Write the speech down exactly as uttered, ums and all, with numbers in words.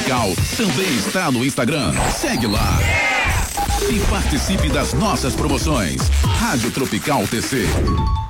Tropical também está no Instagram. Segue lá. E participe das nossas promoções. Rádio Tropical T C.